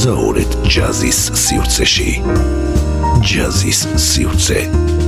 მოგზაურეთ ჯაზის სივრცეში. ჯაზის სივრცე.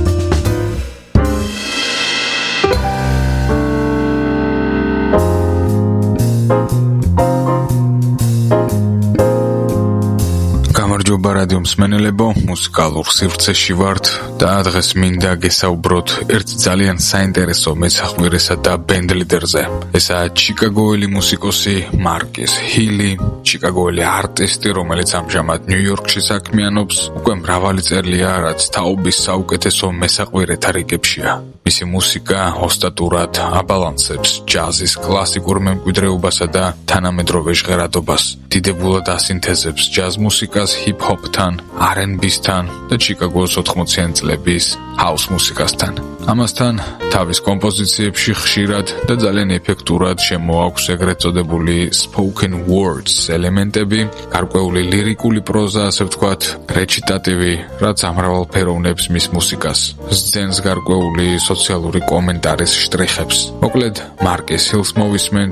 გამარჯობა რადიო მსმენელებო, მუსიკალურ სივრცეში ვართ და დღეს მინდა გესაუბროთ ერთ ძალიან საინტერესო მესახვირესა და ბენდ ლიდერზე. ესაა ჩიკაგოელი მუსიკოსი მარკის ჰილი, ჩიკაგოელი არტისტი, რომელიც ამჟამად ნიუ-იორკში საქმიანობს. უკვე მრავალი წელია, რაც თაობის საუკეთესო მესახვირეთა რიგებშია. მისი მუსიკა ოსტატურად აბალანსებს ჯაზის კლასიკურ მემკვიდრეობასა და თანამედროვე ჟღერადობას. დიდებულად ასინთეზებს ჯაზ მუსიკას ჰიპ-ჰოპთან, R&B-სთან და ჩიკაგოს 80-იან წლების ჰაუს მუსიკასთან. ამასთან თავის კომპოზიციებში ხშირად და ძალიან ეფექტურად შემოაქვს ეგრეთ წოდებული spoken words ელემენტები, გარკვეული ლირიკული პროზა, ასე ვთქვათ, რეჩიტატივი, რაც ამრავალფეროვნებს მის მუსიკას. სცენს გარკვეული სოციალური კომენტარის შტრიხებს. მოკლედ, მარკის ჰილს მოვისმენთ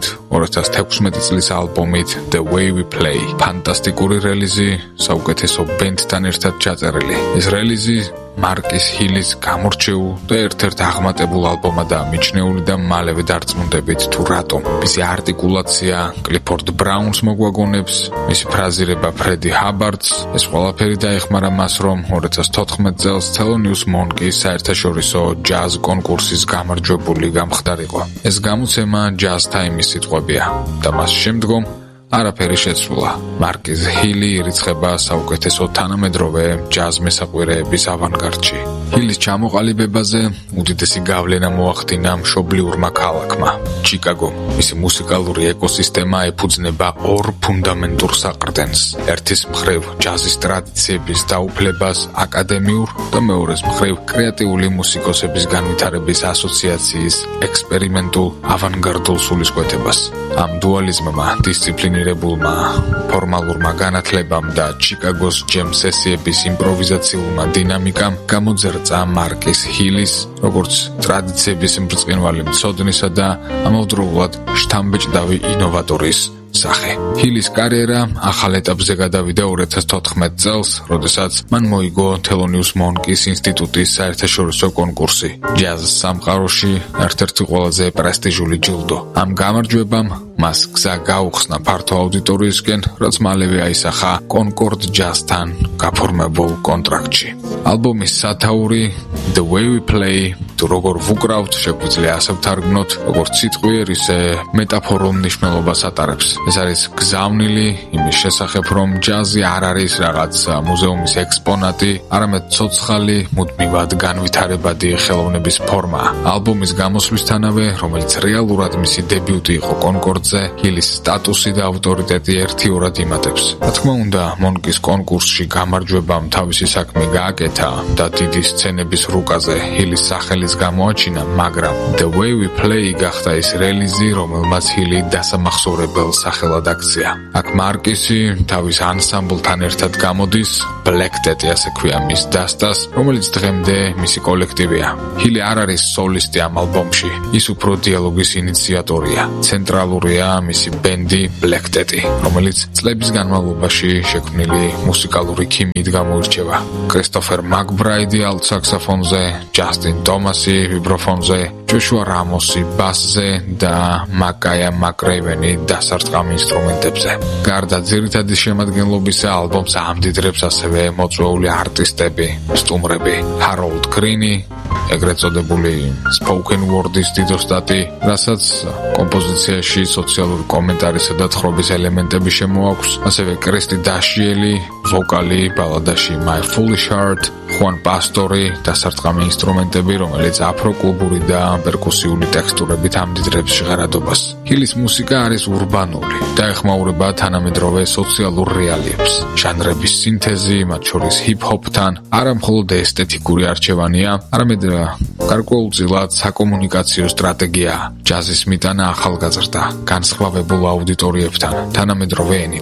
2016 წლის ალბომით The Way We Play. ფანტასტიკური რელიზი, საუკეთესო ბენდთან ერთად ჩაწერილი. ეს რელიზი მარკის ჰილის გამორჩეულ და ერთ-ერთ აღმატებულ ალბომადაა მიჩნეული და მალევე დარწმუნდებით თუ რატომ. მისი არტიკულაცია კლიფორდ ბრაუნს მოგვაგონებს, მისი ფრაზირება ფრედი ჰაბარდს, ეს ყველაფერი დაეხმარა მას, რომ 2014 წელს თელონიუს მონკის საერთაშორისო ჯაზ კონკურსის გამარჯვებული გამხდარიყო. ეს გამოცემა ჯაზ ტაიმის სიტყვებია და მას შემდგომ არაფერი შეცვლა. მარკის ჰილი ირიცხება საუკეთესო თანამედროვე ჯაზ მესაყვირეების ავანგარდში. ჰილის ჩამოყალიბებაზე უდიდესი გავლენა მოახდინა მშობლიურმა ქალაქმა ჩიკაგომ. მისი მუსიკალური ეკოსისტემა ეფუძნება ორ ფუნდამენტურ საყრდენს. ერთის მხრივ ჯაზის ტრადიციების დაუფლებას აკადემიურ და მეორეს მხრივ კრეატიული მუსიკოსების განვითარების ასოციაციის ექსპერიმენტულ ავანგარდულ სულისკვეთებას. ამ დუალიზმმა დისციპლინირებულმა ფორმალურმა განათლებამ და ჩიკაგოს ჯემ სესიების იმპროვიზაციულმა დინამიკამ გამოძერწა მარკის ჰილის, როგორც ტრადიციების მბრწყინვალე მცოდნისა და ამავდროულად შთამბეჭდავი ინოვატორის სახე. ჰილის კარიერა ახალ ეტაპზე გადავიდა 2014 წელს, როდესაც მან მოიგო თელონიუს მონკის ინსტიტუტის საერთაშორისო კონკურსი. ჯაზ სამყაროში ერთ-ერთი ყველაზე პრესტიჟული ჯილდო. ამ გამარჯვებამ მას გზა გაუხსნა ფართო აუდიტორიისკენ, რაც მალევე აისახა კონკორდ ჯაზთან გაფორმებულ კონტრაქტში. ალბომის სათაური The Way We Play, თუ როგორ ვუკრავთ, შეგვიძლია ასე ვთარგმნოთ, როგორც სიტყვიერ, ისე მეტაფორულ მნიშვნელობას ატარებს. ეს არის გზავნილი იმის შესახებ, რომ ჯაზი არ არის რაღაც მუზეუმის ექსპონატი, არამედ ცოცხალი, მუდმივად განვითარებადი ხელოვნების ფორმა. ალბომის გამოსვლისთანავე, რომელიც რეალურად მისი დებიუტი იყო კონკორდზე, ჰილის სტატუსი და ავტორიტეტი ერთიორად იმატებს. რა თქმა უნდა, მონკის კონკურსში გამარჯვებამ თავისი საქმე გააკეთა და დიდი სცენების რუკაზე ჰილის სახელიც გამოაჩინა, მაგრამ The Way We Play გახდა ის რელიზი, რომელმაც ჰილი დასამახსოვრებელ სახელად აქცია. აქ მარკისი თავის ანსამბლთან ერთად გამოდის, Black Tat-ი ასე ქვია მის დასტას, რომელიც დღემდე მისი კოლექტივია. ჰილი არ არის სოლისტი ამ ალბომში, ის უფრო დიალოგის ინიციატორია. ცენტრალურია მისი ბენდი Black Tat-ი, რომელიც წლების განმავლობაში შექმნილი მუსიკალური ქიმიით გამოირჩევა. კრისტოფერ მაკბრაიდი ალტ საქსოფონზე, ჯასტინ ტომასი ვიბროფონზე, ჯოშუა რამოსი ბასზე და მაკაია მაკრეივენი დასარტყამ ინსტრუმენტებზე. გარდა ძირითადი შემადგენლობისა, ალბომს ამდიდრებს ასევე მოწვეული არტისტები, სტუმრები, ჰაროლდ გრინი, ეგრეთ წოდებული spoken word-ის დიდოსტატი, რასაც კომპოზიციაში სოციალური კომენტარისა და თხრობის ელემენტები შემოაქვს, ასევე კრისტი დაშიელი, ვოკალი ბალადაში My Foolish Heart, ხუან პასტორი, დასარტყამი ინსტრუმენტები, რომელიც აფროკლუბური და პერკუსიული ტექსტურებით ამდიდრებს ჟღერადობას. ჰილის მუსიკა არის ურბანული და ეხმაურება თანამედროვე სოციალურ რეალიებს. ჟანრების სინთეზი, მათ შორის ჰიპ-ჰოპთან, არა მხოლოდ ესთეტიკური არჩევანია, არამედ გარკვეულწილად საკომუნიკაციო სტრატეგიაა. ჯაზის მიტანა ახალგაზრდა, განსხვავებულ აუდიტორიებთან, თანამედროვე ენით, იმ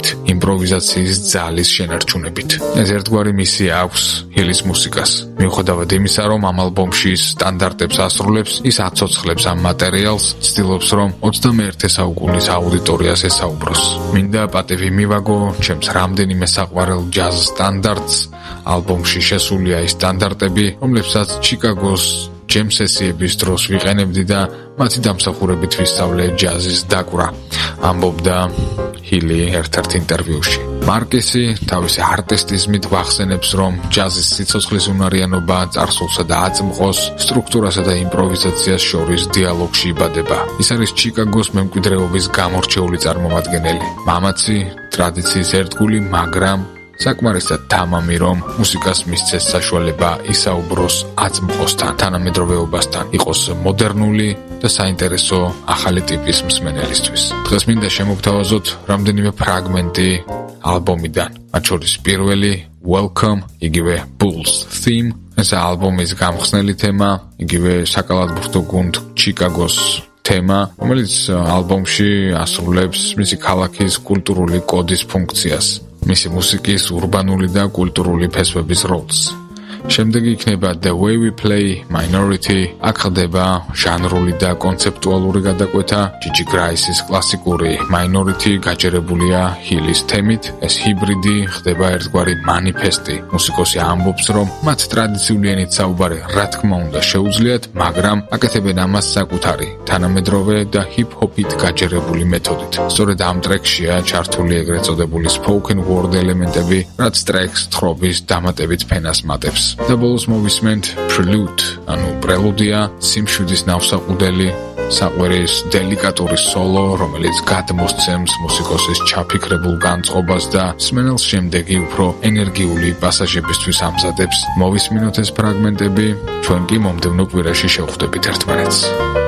იმპროვიზაციის ძალის შენარჩუნებით. ეს ერთგვარი მისია აქვს ჰილის მუსიკას. მიუხედავად იმისა, რომ ამ ალბომში სტანდარტებს ასრულებს, ის აცოცხლებს ამ მატერიალს, ცდილობს, რომ 21 საუკუნის აუდიტორიას ესაუბროს. მინდა პატივი მივაგო ჩემს რამდენიმე საყვარელ ჯაზ სტანდარტს. ალბომში შესულია ის სტანდარტები, რომლებსაც ჩიკაგოს ჯემ სესიების დროს ვიყენებდი და მათი დამსახურებით ვისწავლე ჯაზის დაკვრა, ამბობდა ჰილი ერთ-ერთ ინტერვიუში. მარკესი თავისი არტისტიზმით გვახსენებს, რომ ჯაზის სიცოცხლის უნარიანობა წარსულსა და აწმყოს, სტრუქტურასა და იმპროვიზაციას შორის დიალოგში იბადება. ის არის ჩიკაგოს მემკვიდრეობის გამორჩეული წარმომადგენელი. მამაცი, ტრადიციის ერთგული, მაგრამ საკმარისად თამამი, რომ მუსიკას მისცეს საშუალება ისაუბროს აწმყოსთან, თანამედროვეობასთან, იყოს მოდერნული და საინტერესო ახალი ტიპის მსმენელისთვის. დღეს მინდა შემოგთავაზოთ რამდენიმე ფრაგმენტი ალბომიდან, მათ შორის პირველი Welcome, იგივე Bulls Theme, ეს ალბომის გამხსნელი თემა, იგივე საკალათბურთო გუნდ ჩიკაგოს თემა, რომელიც ალბომში ასრულებს მისი ქალაქის კულტურული კოდის ფუნქციას. მისი მუსიკის ურბანული და კულტურული ფესვების როლს. შემდეგი იქნება The Way We Play, Minority, აქ ხდება ჟანრული და კონცეპტუალური გადაკვეთა, ჯიჯი გრაისის კლასიკური Minority გაჯერებულია ჰილის თემით, ეს ჰიბრიდი ხდება ერთგვარი მანიფესტი. მუსიკოსი ამბობს, რომ მათ ტრადიციული ენით საუბარი რა თქმა უნდა შეუძლიათ, მაგრამ აკეთებენ ამას საკუთარი, თანამედროვე და ჰიპ-ჰოპით გაჯერებული მეთოდით. სწორედ ამ ტრეკშია ჩართული ეგრეთ წოდებული spoken word ელემენტები, რაც ტრეკს თხრობის დამატებით ფენას მატებს. და ბოლოს მოვისმენთ Prelude, ანუ პრელუდია, სიმშვიდის ნავსაყუდელი, საყვირის დელიკატური სოლო, რომელიც გადმოსცემს მუსიკოსის ჩაფიქრებულ განწყობას და მსმენელს შემდეგი უფრო ენერგიული პასაჟებისთვის ამზადებს. მოვისმინოთ ეს ფრაგმენტები, ჩვენ კი მომდევნო კვირაში შევხვდებით ერთმანეთს.